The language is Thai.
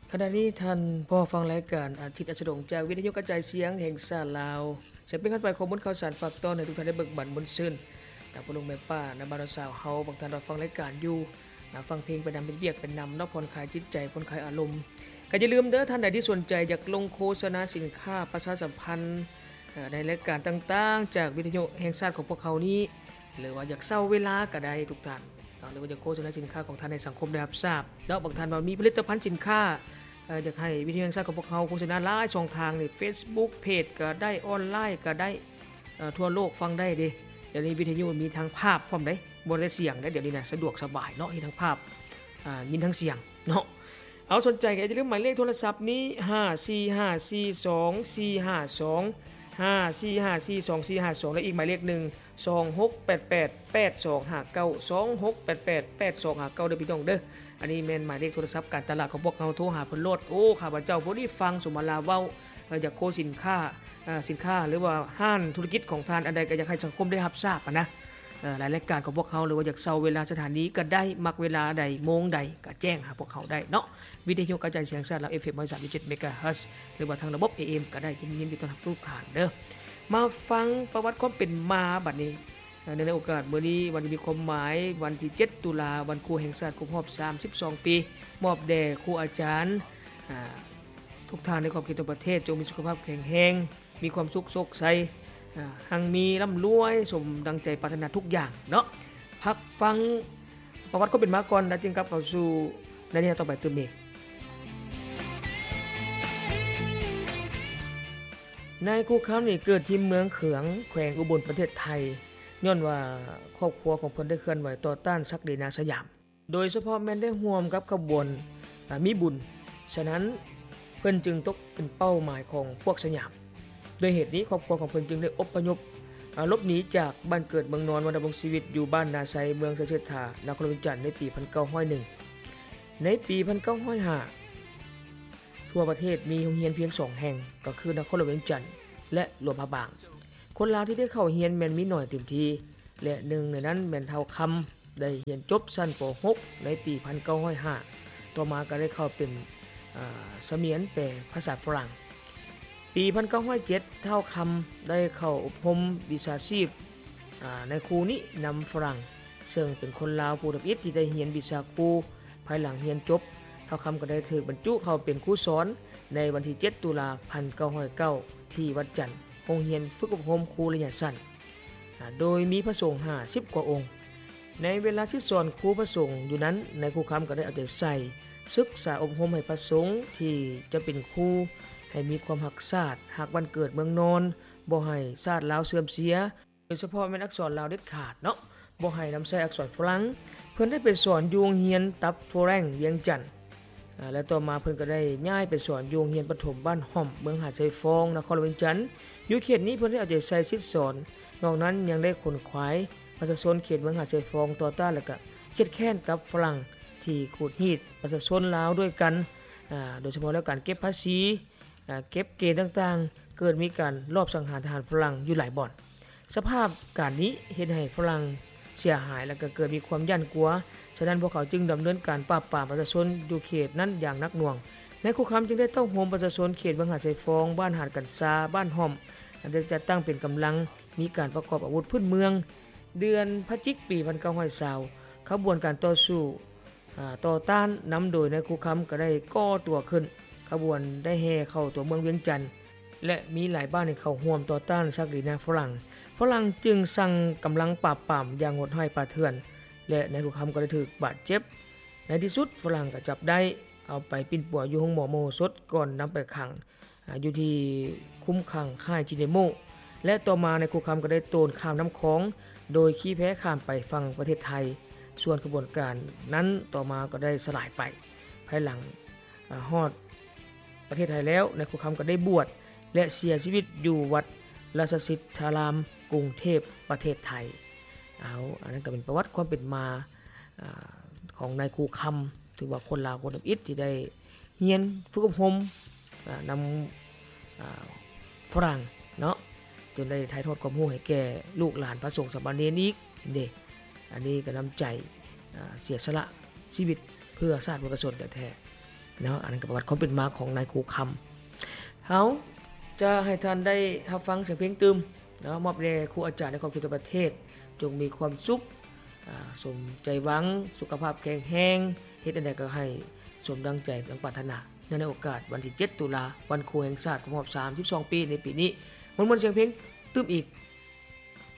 ขณะนี้ท่านพ่อฟังรายการอาทิตย์อัสดงจากวิทยุกระจายเสียงแห่งชาติลาวจะเป็นขั้นไปข้อมูลข่าวสารฝากต้อนให้ทุกท่านได้เบิกบั่นบนซื่นจากพ่อลุงแม่ป้าณบ้านสาวเฮาบางท่านรับฟังรายการอยู่ฟังเพลงไปนำเป็นเวียกเป็นนำนอกผ่อนคลายจิตใจผ่อนคลายอารมณ์ก็อย่าลืมเด้อท่านใดที่สนใจอยากลงโฆษณาสินค้าประชาสัมพันธ์ในรายการต่างๆจากวิทยุแห่งชาติของพวกเขานี้หรือว่าอยากเซาเวลาก็ได้ทุกท่านหรือว่าจะโฆษณาสินค้าของท่านในสังคมได้รับทราบแล้วบางท่านว่ามีผลิตภัณฑ์สินค้าอยากให้วิทยุแห่งชาติของพวกเขาโฆษณาหลายช่องทางนี่ Facebook เพจก็ได้ออนไลน์ก็ได้ทั่วโลกฟังได้เด้เดี๋ยวนี้วิทยุมีทั้งภาพพร้อมได้บ่ได้เสียงได้เดี๋ยวนี้นะสะดวกสบายเนาะมีทั้งภาพยินทั้งเสียงเนาะเอาสนใจก็อย่าลืมหมายเลขโทรศัพท์นี้545424452 545424452และอีกหมายเลขหนึ่ง26888259 26888259เด้อพี่น้องเด้ออันนี้แม่นหมายเลขโทรศัพท์การตลาดของพวกเราโทรหาเพิ่นโลดโอ้ข้าพเจ้าบ่ได้ฟังสุมาลาเว้าอยากโฆสินค้าหรือว่าห้านธุรกิจของท่านอันใดก็อยากให้สังคมได้รับทราบนะหลายรายการของพวกเขาหรือว่าอยากเซาเวลาสถานีก็ได้มักเวลาใดโมงใดก็แจ้งหาพวกเขาได้เนาะวิทยุกระจายเสียงชาติลาว FM 103.7 เมกะเฮิรตซ์หรือว่าทางระบบ AM ก็ได้ยินดีต้อนรับทุกท่านเด้อมาฟังประวัติความเป็นมาบัดนี้ในโอกาสมื้อนี้วันที่มีความหมายวันที่7ตุลาวันครูแห่งชาติครบรอบ32ปีมอบแด่ครูอาจารย์ทุกท่านในขอบเขตทั่วประเทศจงมีสุขภาพแข็งแรงมีความสุขโชคชัยหังมีร่ำรวยสมดังใจปรารถนาทุกอย่างเนาะพักฟังประวัติก็เป็นมาก่อนแล้วจึงกลับเข้าสู่ในนี้ต่อไปตื่นนี้นายครูคำนี่เกิดที่เมืองเขืองแขวงอุบลประเทศไทยย้อนว่าครอบครัวของเพิ่นได้เคลื่อนไหวต่อต้านศักดินาสยามโดยเฉพาะแม่นได้ร่วมกับขบวนมีบุญฉะนั้นเพิ่นจึงตกเป็นเป้าหมายของพวกสยามโดยเหตุนี้ครอบครัวของเพิ่นจึงได้อพยพหลบหนีจากบ้านเกิดเมืองนอนมาดำรงชีวิตอยู่บ้านนาไซเมืองเสถานครเวียงจันทน์ในปี 1901 ในปี 1905 ทั่วประเทศมีโรงเรียนเพียง2แห่งก็คือนครเวียงจันทน์และหลวงพระบางคนลาวที่ได้เข้าเรียนแม่นมีน้อยเต็มทีและหนึ่งในนั้นแม่นเฒ่าคำได้เรียนจบชั้นป .6 ในปี 1905 ต่อมาก็ได้เข้าเป็นเสมียนแปลภาษาฝรั่งปี 1907 เฒ่าคำได้เข้าอบรมวิชาชีพในครูนี้นำฝรั่งซึ่งเป็นคนลาวผู้ทับอิฐที่ได้เรียนวิชาครูภายหลังเรียนจบเฒ่าคำก็ได้ถูกบรรจุเข้าเป็นครูสอนในวันที่ 7 ตุลาคม 1909 ที่วัดจันทร์โรงเรียนฝึกอบรมครูระยะสั้นโดยมีพระสงฆ์50 กว่าองค์ในเวลาที่สอนครูพระสงฆ์อยู่นั้นในครูคำก็ได้เอาใจใส่ศึกษาอบรมให้พระสงฆ์ที่จะเป็นครูให้มีความรักชาติหักวันเกิดเมืองนอนบ่ให้ชาติลาวเสื่อมเสียโดยเฉพาะแม่นอักษรลาวเด็ดขาดเนาะบ่ให้นำใช้อักษรฝรั่งเพิ่นได้ไปสอนอยู่โรงเรียนตับโฟแรงเวียงจันทน์และต่อมาเพิ่นก็ได้ย้ายไปสอนอยู่โรงเรียนประถมบ้านห่อมเมืองหาดไซฟองนครเวียงจันทน์อยู่เขตนี้เพิ่นได้เอาใจใส่ศิษย์สอนนอกนั้นยังได้ขนขวายประชาชนเขตเมืองหาดไซฟองต่อต้านแล้วก็เข็ดแค้นกับฝรั่งที่ขูดรีดประชาชนลาวด้วยกันโดยเฉพาะแล้วการเก็บภาษีเก็บเกณฑ์ต่างๆเกิดมีการลอบสังหารทหารฝรั่งอยู่หลายบ่อนสภาพการนี้เฮ็ดให้ฝรั่งเสียหายแล้วก็เกิดมีความยั่นกลัวฉะนั้นพวกเขาจึงดำเนินการปราบปรามประชาชนอยู่เขตนั้นอย่างหนักหน่วงในคุกคามจึงได้ต้องโหมประชาชนเขตบางหาดไซฟองบ้านหาดกันซาบ้านห่อมได้จัดตั้งเป็นกำลังมีการประกอบอาวุธพื้นเมืองเดือนพฤศจิกายนปี 1920ขบวนการต่อสู้ต่อต้านนำโดยในคุกคามก็ได้ก่อตัวขึ้นขบวนได้แห่เข้าตัวเมืองเวียงจันทน์และมีหลายบ้านที่เข้าร่วมต่อต้านศักดินาฝรั่งจึงสั่งกำลังปราบปรามอย่างโหดร้ายป่าเถื่อนและในคุกคามก็ได้ถูกบาดเจ็บในที่สุดฝรั่งก็จับได้เอาไปปิ้นป่วยอยู่ห้องหมอโมสดก่อนนำไปขังอยู่ที่คุ้มขังค่ายจิเนโมและต่อมาในคุกคามก็ได้โตนข้ามน้ำคลองโดยขี้แพ้ข้ามไปฝั่งประเทศไทยส่วนกระบวนการนั้นต่อมาก็ได้สลายไปภายหลังฮอดประเทศไทยแล้วในคุกคามก็ได้บวชและเสียชีวิตอยู่วัดราชสิทธารามกรุงเทพประเทศไทยอันนั้นก็เป็นประวัติความเป็นมาของนายครูคำถือว่าคนลาวคนอับอิฐที่ได้เรียนฝึกอบรมนำฝรั่งเนาะจนได้ถ่ายทอดความรู้ให้แก่ลูกหลานพระสงฆ์สามเณรอีกเด้อันนี้ก็นำใจเสียสละชีวิตเพื่อชาติเพื่อประชาชนแท้ๆเนาะอันนั้นก็ประวัติความเป็นมาของนายครูคำเฮาจะให้ท่านได้รับฟังเสียงเพลงตึมเนาะมอบแด่ครูอาจารย์ในขอบเขตประเทศจงมีความสุขสมใจหวังสุขภาพแข็งแรงเฮ็ดอันใดก็ให้สมดังใจดังปรารถนาในโอกาสวันที่7ตุลาวันครูแห่งชาติครบรอบ32ปีในปีนี้มวลเสียงเพลงตึมอีก